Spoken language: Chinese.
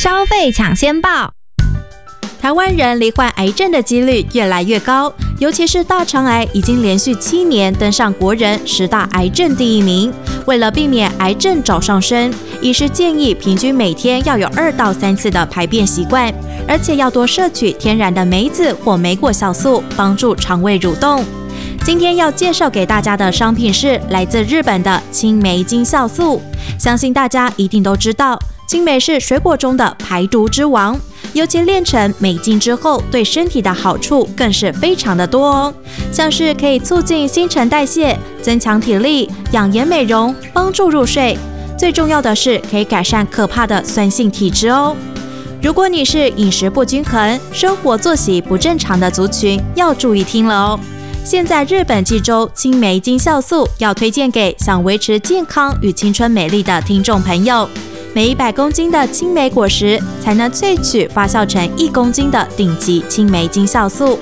消费抢先报。 台湾人罹患癌症的几率越来越高，尤其是大肠癌已经连续7年登上国人10大癌症第1名。为了避免癌症早上升，医师建议平均每天要有2到3次的排便习惯，而且要多摄取天然的梅子或莓果酵素，帮助肠胃蠕动。今天要介绍给大家的商品是来自日本的青梅精酵素。相信大家一定都知道，青梅是水果中的排毒之王，尤其炼成美精之后，对身体的好处更是非常的多哦。像是可以促进新陈代谢、增强体力、养颜美容、帮助入睡，最重要的是可以改善可怕的酸性体质哦。如果你是饮食不均衡、生活作息不正常的族群，要注意听了哦。现在日本济州青梅精酵素要推荐给想维持健康与青春美丽的听众朋友。每100公斤的青梅果实才能萃取发酵成1公斤的顶级青梅精酵素。